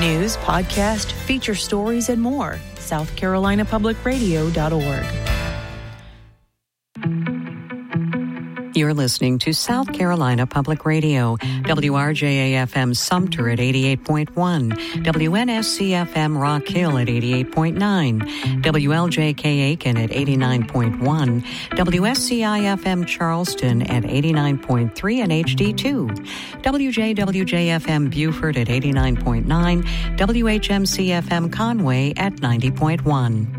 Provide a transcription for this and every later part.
News, podcast, feature stories, and more. SouthCarolinaPublicRadio.org. You're listening to South Carolina Public Radio, WRJA-FM Sumter at 88.1, WNSC-FM Rock Hill at 88.9, WLJK Aiken at 89.1, WSCI-FM Charleston at 89.3 and HD2, WJWJ-FM Beaufort at 89.9, WHMC-FM Conway at 90.1.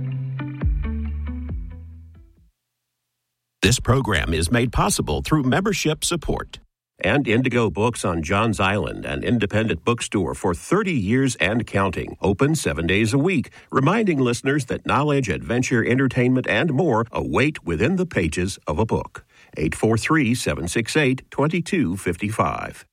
This program is made possible through membership support. And Indigo Books on Johns Island, an independent bookstore for 30 years and counting, open 7 days a week, reminding listeners that knowledge, adventure, entertainment, and more await within the pages of a book. 843-768-2255.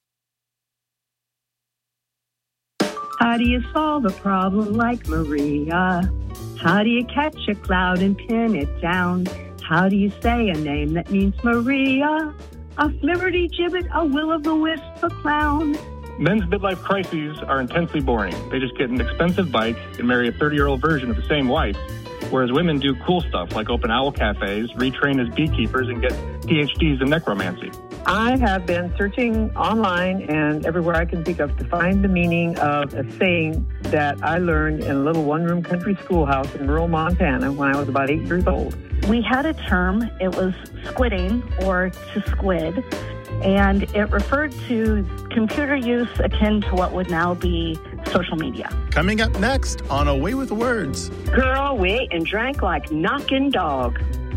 How do you solve a problem like Maria? How do you catch a cloud and pin it down? How do you say a name that means Maria? A flibberty gibbet, a will-o'-the-wisp, a clown. Men's midlife crises are intensely boring. They just get an expensive bike and marry a 30-year-old version of the same wife. Whereas women do cool stuff like open owl cafes, retrain as beekeepers, and get PhDs in necromancy. I have been searching online and everywhere I can think of to find the meaning of a saying that I learned in a little one-room country schoolhouse in rural Montana when I was about 8 years old. We had a term, it was squidding or to squid, and it referred to computer use akin to what would now be social media. Coming up next on Away with Words. Girl, we ate and drank like knocking dog.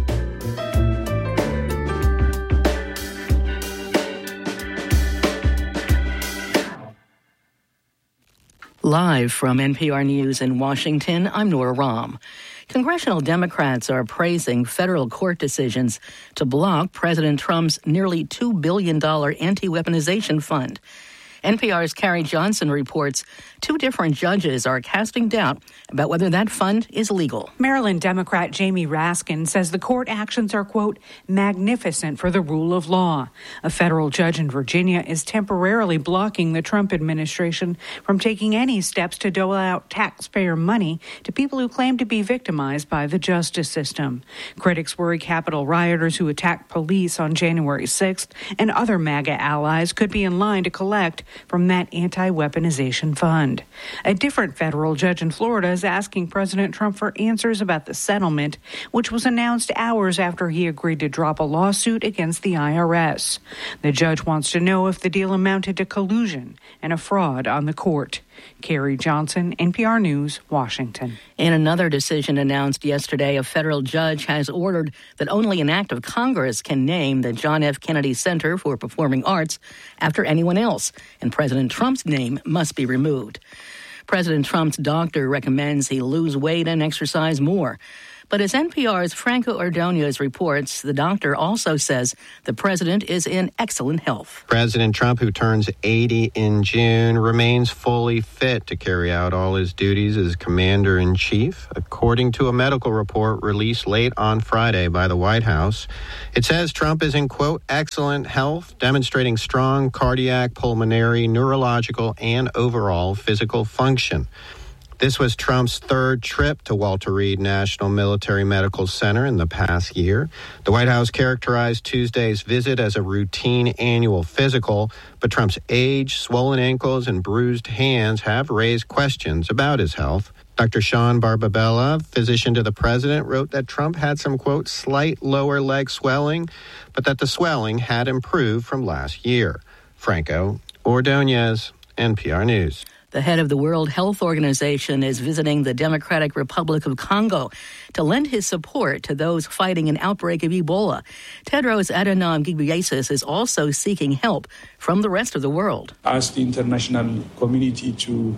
Live from NPR News in Washington, I'm Nora Rahm. Congressional Democrats are praising federal court decisions to block President Trump's nearly $2 billion anti-weaponization fund. NPR's Carrie Johnson reports 2 different judges are casting doubt about whether that fund is legal. Maryland Democrat Jamie Raskin says the court actions are, quote, magnificent for the rule of law. A federal judge in Virginia is temporarily blocking the Trump administration from taking any steps to dole out taxpayer money to people who claim to be victimized by the justice system. Critics worry Capitol rioters who attacked police on January 6th and other MAGA allies could be in line to collect from that anti-weaponization fund. A different federal judge in Florida is asking President Trump for answers about the settlement, which was announced hours after he agreed to drop a lawsuit against the IRS. The judge wants to know if the deal amounted to collusion and a fraud on the court. Carrie Johnson, NPR News, Washington. In another decision announced yesterday, a federal judge has ordered that only an act of Congress can name the John F. Kennedy Center for Performing Arts after anyone else, and President Trump's name must be removed. President Trump's doctor recommends he lose weight and exercise more. But as NPR's Franco Ordonez reports, the doctor also says the president is in excellent health. President Trump, who turns 80 in June, remains fully fit to carry out all his duties as commander-in-chief, according to a medical report released late on Friday by the White House. It says Trump is in, quote, excellent health, demonstrating strong cardiac, pulmonary, neurological, and overall physical function. This was Trump's 3rd trip to Walter Reed National Military Medical Center in the past year. The White House characterized Tuesday's visit as a routine annual physical, but Trump's age, swollen ankles, and bruised hands have raised questions about his health. Dr. Sean Barbabella, physician to the president, wrote that Trump had some, quote, slight lower leg swelling, but that the swelling had improved from last year. Franco Ordonez, NPR News. The head of the World Health Organization is visiting the Democratic Republic of Congo to lend his support to those fighting an outbreak of Ebola. Tedros Adhanom Ghebreyesus is also seeking help from the rest of the world. Ask the international community to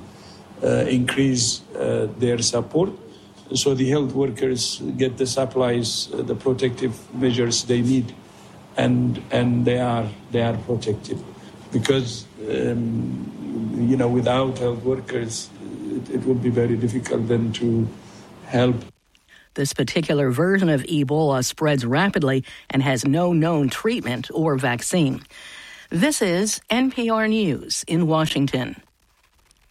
increase their support so the health workers get the supplies, the protective measures they need, and they are protected. Because without health workers, it would be very difficult then to help. This particular version of Ebola spreads rapidly and has no known treatment or vaccine. This is NPR News in Washington.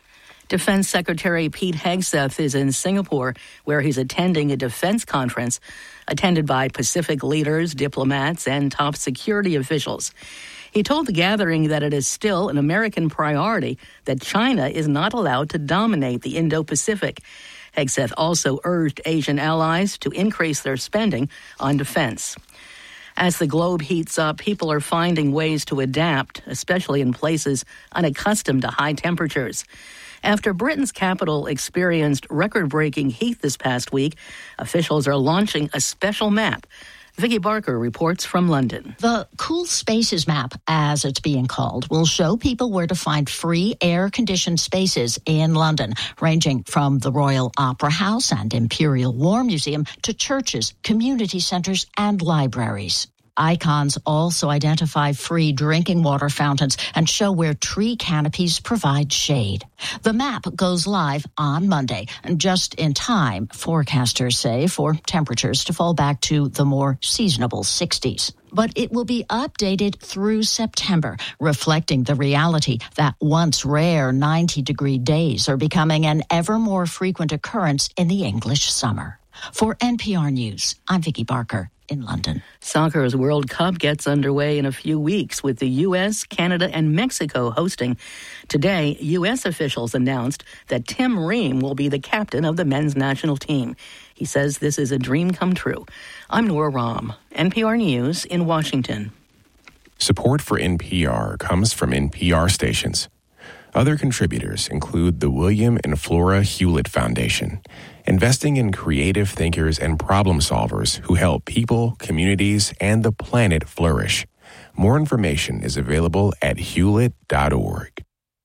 Defense Secretary Pete Hegseth is in Singapore, where he's attending a defense conference attended by Pacific leaders, diplomats, and top security officials. He told the gathering that it is still an American priority that China is not allowed to dominate the Indo-Pacific. Hegseth also urged Asian allies to increase their spending on defense. As the globe heats up, people are finding ways to adapt, especially in places unaccustomed to high temperatures. After Britain's capital experienced record-breaking heat this past week, officials are launching a special map. Vicky Barker reports from London. The Cool Spaces map, as it's being called, will show people where to find free air-conditioned spaces in London, ranging from the Royal Opera House and Imperial War Museum to churches, community centres and libraries. Icons also identify free drinking water fountains and show where tree canopies provide shade. The map goes live on Monday, just in time, forecasters say, for temperatures to fall back to the more seasonable 60s. But it will be updated through September, reflecting the reality that once rare 90-degree days are becoming an ever more frequent occurrence in the English summer. For NPR News, I'm Vicky Barker in London. Soccer's World Cup gets underway in a few weeks with the U.S., Canada, and Mexico hosting. Today, U.S. officials announced that Tim Ream will be the captain of the men's national team. He says this is a dream come true. I'm Nora Rahm, NPR News in Washington. Support for NPR comes from NPR stations. Other contributors include the William and Flora Hewlett Foundation, investing in creative thinkers and problem solvers who help people, communities, and the planet flourish. More information is available at hewlett.org.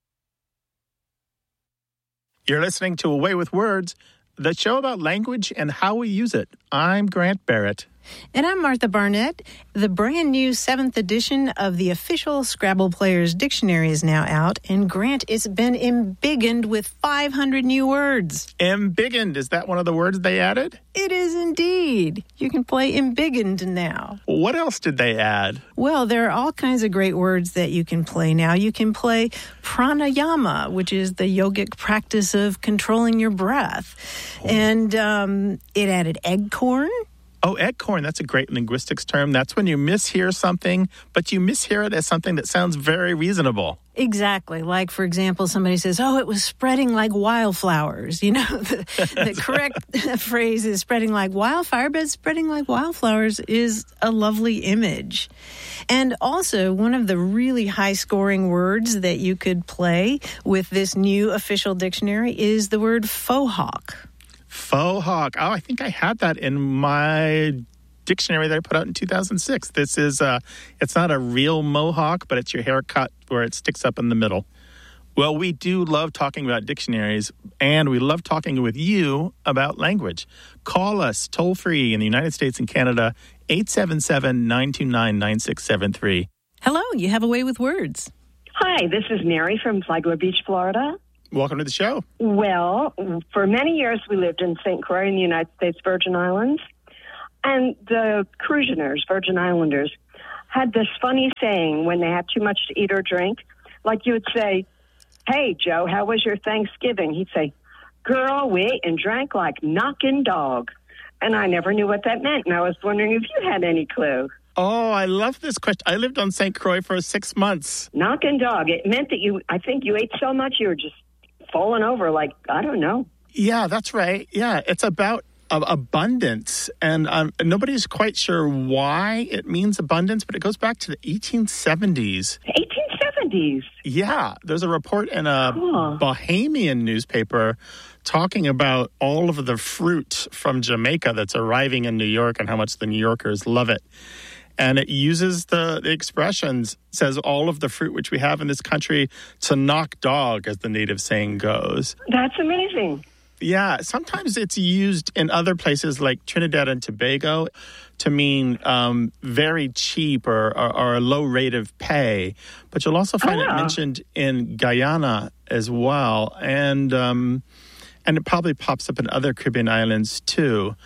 You're listening to Away with Words, the show about language and how we use it. I'm Grant Barrett. And I'm Martha Barnett. The brand new 7th edition of the official Scrabble Players Dictionary is now out. And Grant, it's been embiggened with 500 new words. Embiggened, is that one of the words they added? It is indeed. You can play embiggened now. What else did they add? Well, there are all kinds of great words that you can play now. You can play pranayama, which is the yogic practice of controlling your breath. Oh. And it added eggcorn. Oh, eggcorn, that's a great linguistics term. That's when you mishear something, but you mishear it as something that sounds very reasonable. Exactly. Like, for example, somebody says, oh, it was spreading like wildflowers. You know, the correct phrase is spreading like wildfire, but spreading like wildflowers is a lovely image. And also, one of the really high-scoring words that you could play with this new official dictionary is the word faux hawk. Faux hawk. Oh, I think I had that in my dictionary that I put out in 2006. This is, it's not a real mohawk, but it's your haircut where it sticks up in the middle. Well, we do love talking about dictionaries, and we love talking with you about language. Call us toll-free in the United States and Canada, 877-929-9673. Hello, you have a way with words. Hi, this is Mary from Flagler Beach, Florida. Welcome to the show. Well, for many years we lived in St. Croix in the United States Virgin Islands, and the Cruisioners, Virgin Islanders, had this funny saying when they had too much to eat or drink. Like you would say, hey, Joe, how was your Thanksgiving? He'd say, girl, we ate and drank like knockin' dog. And I never knew what that meant, and I was wondering if you had any clue. Oh, I love this question. I lived on St. Croix for 6 months. Knockin' dog. It meant that I think you ate so much you were just falling over like, I don't know. Yeah, that's right. Yeah, it's about abundance. And nobody's quite sure why it means abundance, but it goes back to the 1870s. 1870s? Yeah. There's a report in a Bahamian newspaper talking about all of the fruit from Jamaica that's arriving in New York and how much the New Yorkers love it. And it uses the expressions, says all of the fruit which we have in this country to knock dog, as the native saying goes. That's amazing. Yeah, sometimes it's used in other places like Trinidad and Tobago to mean very cheap or a low rate of pay. But you'll also find it mentioned in Guyana as well. And it probably pops up in other Caribbean islands too.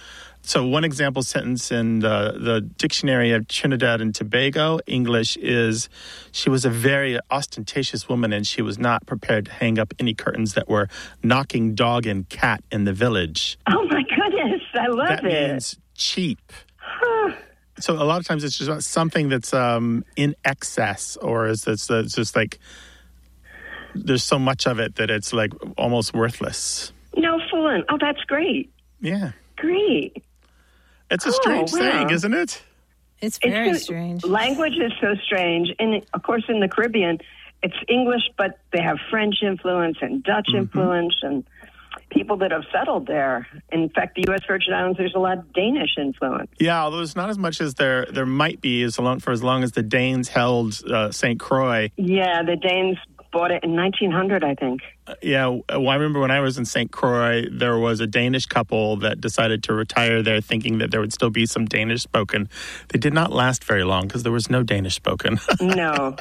So one example sentence in the dictionary of Trinidad and Tobago English is, she was a very ostentatious woman and she was not prepared to hang up any curtains that were knocking dog and cat in the village. Oh, my goodness. I love that it. That means cheap. So a lot of times it's just about something that's in excess, or it's just like there's so much of it that it's like almost worthless. No fooling. Oh, that's great. Yeah. Great. It's a strange thing, isn't it? It's very strange. Language is so strange. And, of course, in the Caribbean, it's English, but they have French influence and Dutch influence and people that have settled there. In fact, the U.S. Virgin Islands, there's a lot of Danish influence. Yeah, although it's not as much as there might be for as long as the Danes held St. Croix. Yeah, the Danes bought it in 1900, I think. Well, I remember when I was in St. Croix, there was a Danish couple that decided to retire there thinking that there would still be some Danish spoken. They did not last very long because there was no Danish spoken. No.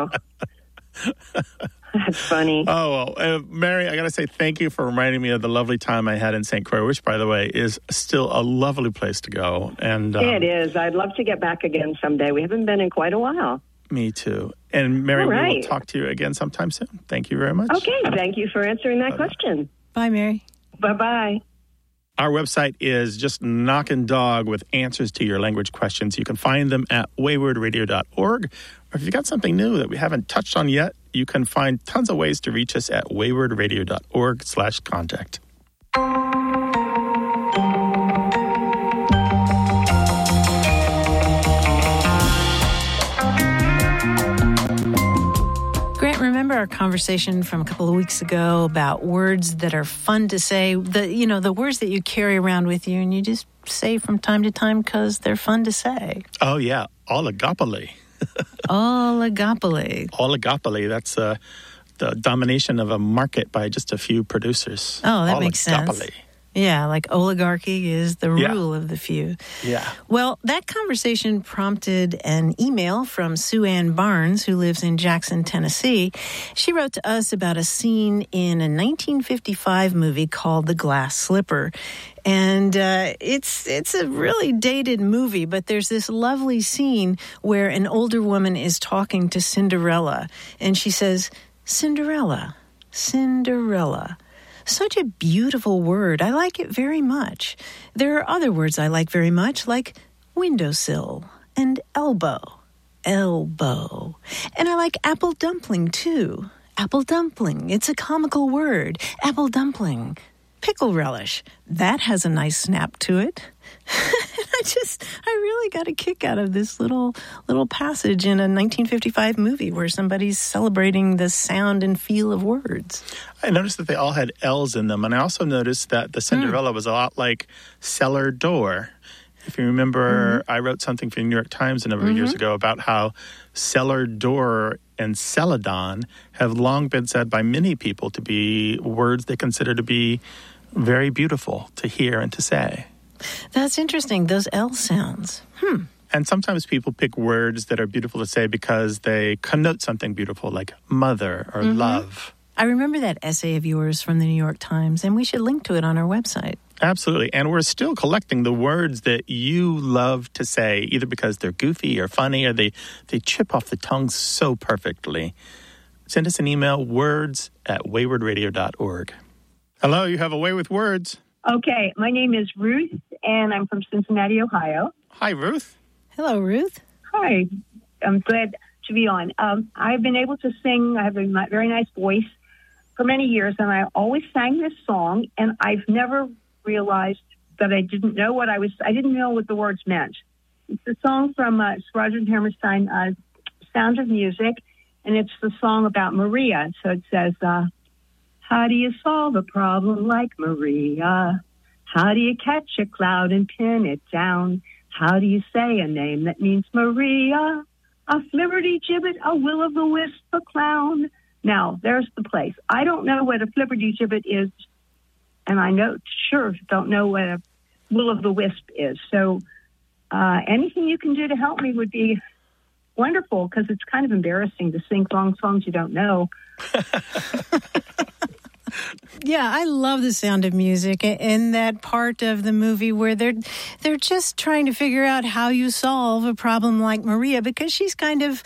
That's funny. Oh, well, Mary, I got to say thank you for reminding me of the lovely time I had in St. Croix, which, by the way, is still a lovely place to go. And it is. I'd love to get back again someday. We haven't been in quite a while. Me too. And Mary, we will talk to you again sometime soon. Thank you very much. Okay, thank you for answering that question. Bye, Mary. Bye-bye. Our website is just Knockin' Dog with answers to your language questions. You can find them at waywardradio.org. Or if you've got something new that we haven't touched on yet, you can find tons of ways to reach us at waywardradio.org/contact. Remember our conversation from a couple of weeks ago about words that are fun to say, the words that you carry around with you and you just say from time to time because they're fun to say. Oh, yeah. Oligopoly. Oligopoly. Oligopoly. That's the domination of a market by just a few producers. Oh, that makes sense. Yeah, like oligarchy is the rule of the few. Yeah. Well, that conversation prompted an email from Sue Ann Barnes, who lives in Jackson, Tennessee. She wrote to us about a scene in a 1955 movie called The Glass Slipper. And it's a really dated movie, but there's this lovely scene where an older woman is talking to Cinderella. And she says, Cinderella, Cinderella. Such a beautiful word. I like it very much. There are other words I like very much, like windowsill and elbow. Elbow. And I like apple dumpling, too. Apple dumpling. It's a comical word. Apple dumpling. Pickle relish. That has a nice snap to it. I really got a kick out of this little passage in a 1955 movie where somebody's celebrating the sound and feel of words. I noticed that they all had L's in them, and I also noticed that the Cinderella was a lot like cellar door. If you remember, I wrote something for the New York Times a number of years ago about how cellar door and celadon have long been said by many people to be words they consider to be very beautiful to hear and to say. That's interesting, those L sounds. And sometimes people pick words that are beautiful to say because they connote something beautiful, like mother or love. I remember that essay of yours from the New York Times, and we should link to it on our website. Absolutely. And we're still collecting the words that you love to say, either because they're goofy or funny or they chip off the tongue so perfectly. Send us an email, words@waywardradio.org. Hello, you have a way with words. Okay, my name is Ruth, and I'm from Cincinnati, Ohio. Hi, Ruth. Hello, Ruth. Hi. I'm glad to be on. I've been able to sing. I have a very nice voice for many years, and I always sang this song, and I've never realized that I didn't know what I didn't know what the words meant. It's a song from Roger and Hammerstein, Sound of Music, and it's the song about Maria. So it says, how do you solve a problem like Maria? How do you catch a cloud and pin it down? How do you say a name that means Maria? A flibberty-gibbet, a will-o'-the-wisp, a clown. Now, there's the place. I don't know what a flibberty-gibbet is, and I don't know what a will-o'-the-wisp is. So anything you can do to help me would be wonderful, because it's kind of embarrassing to sing songs you don't know. Yeah, I love The Sound of Music and that part of the movie where they're just trying to figure out how you solve a problem like Maria, because she's kind of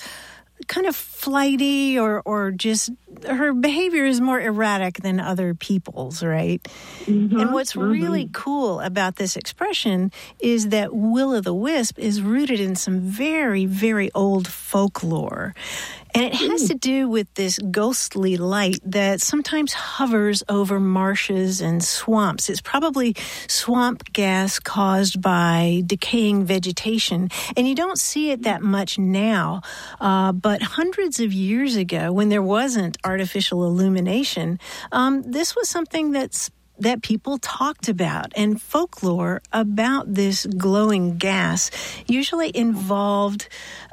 flighty or just her behavior is more erratic than other people's, right? Mm-hmm. And what's really cool about this expression is that will-o'-the-wisp is rooted in some very, very old folklore. And it has to do with this ghostly light that sometimes hovers over marshes and swamps. It's probably swamp gas caused by decaying vegetation. And you don't see it that much now. But hundreds of years ago, when there wasn't artificial illumination, this was something that people talked about. And folklore about this glowing gas usually involved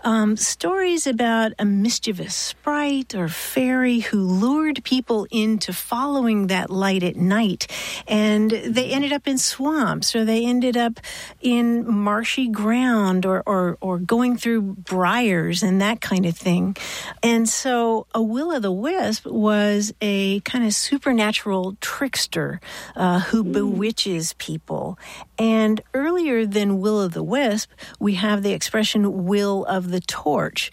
stories about a mischievous sprite or fairy who lured people into following that light at night. And they ended up in swamps, or they ended up in marshy ground, or going through briars and that kind of thing. And so a will-o'-the-wisp was a kind of supernatural trickster who bewitches people. And earlier than will-o'-the-wisp, we have the expression will of the torch.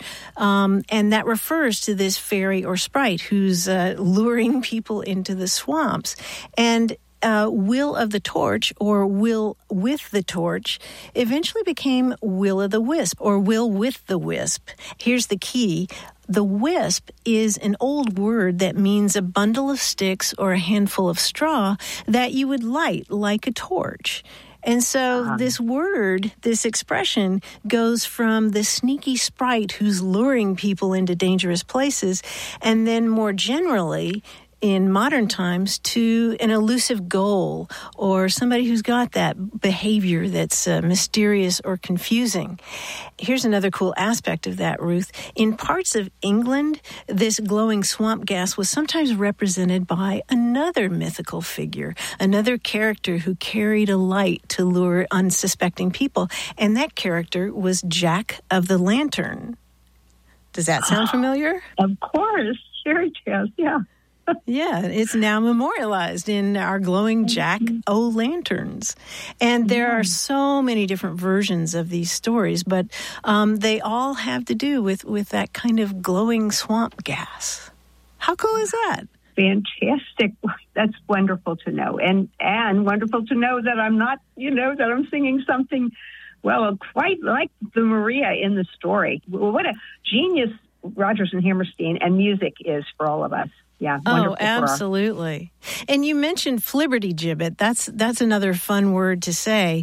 And that refers to this fairy or sprite who's luring people into the swamps. And will of the torch, or will with the torch, eventually became will-o'-the-wisp, or will with the wisp. Here's the key. The wisp is an old word that means a bundle of sticks or a handful of straw that you would light like a torch. And so this word, this expression, goes from the sneaky sprite who's luring people into dangerous places, and then more generally, in modern times, to an elusive goal or somebody who's got that behavior that's mysterious or confusing. Here's another cool aspect of that, Ruth. In parts of England, this glowing swamp gas was sometimes represented by another mythical figure, another character who carried a light to lure unsuspecting people, and that character was Jack of the Lantern. Does that sound familiar? Of course. Sure it does, yeah. Yeah, it's now memorialized in our glowing jack-o'-lanterns. And there are so many different versions of these stories, but they all have to do with that kind of glowing swamp gas. How cool is that? Fantastic. That's wonderful to know. And wonderful to know that I'm not, that I'm singing something, well, quite like the Maria in the story. What a genius Rodgers and Hammerstein and music is for all of us. Yeah. Oh, absolutely. And you mentioned flibbertigibbet. That's another fun word to say.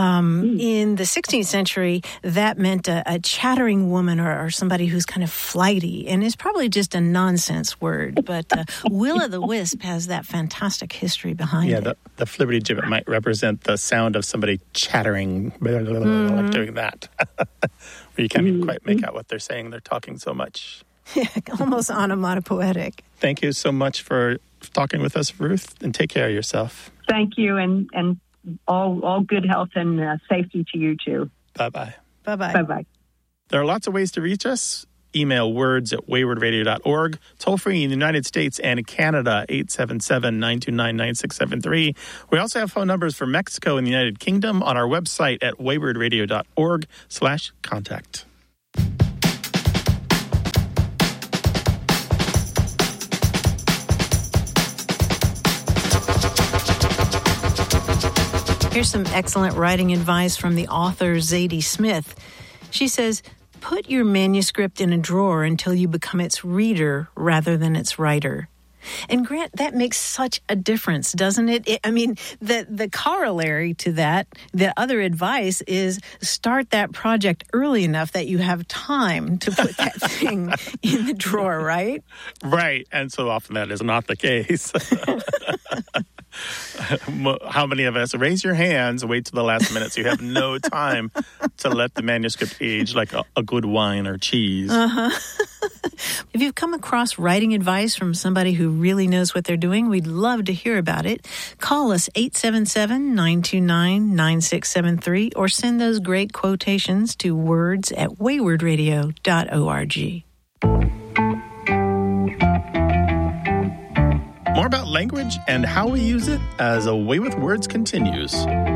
In the 16th century, that meant a chattering woman or somebody who's kind of flighty, and it's probably just a nonsense word. But will-o'-the-wisp has that fantastic history behind it. Yeah, the flibbertigibbet might represent the sound of somebody chattering, like doing that, where you can't quite make out what they're saying. They're talking so much. Yeah, almost onomatopoetic. Thank you so much for talking with us, Ruth, and take care of yourself. Thank you, and all good health and safety to you, too. Bye-bye. Bye-bye. Bye-bye. There are lots of ways to reach us. Email words@waywardradio.org. Toll free in the United States and Canada, 877-929-9673. We also have phone numbers for Mexico and the United Kingdom on our website at waywardradio.org/contact. Here's some excellent writing advice from the author Zadie Smith. She says, put your manuscript in a drawer until you become its reader rather than its writer. And Grant, that makes such a difference, doesn't it? I mean, the corollary to that, the other advice is start that project early enough that you have time to put that thing in the drawer, right? Right. And so often that is not the case. How many of us raise your hands, wait till the last minute so you have no time to let the manuscript age like a good wine or cheese? If you've come across writing advice from somebody who really knows what they're doing, we'd love to hear about it. Call us 877-929-9673 or send those great quotations to words@waywardradio.org. More more about language and how we use it as A Way with Words continues.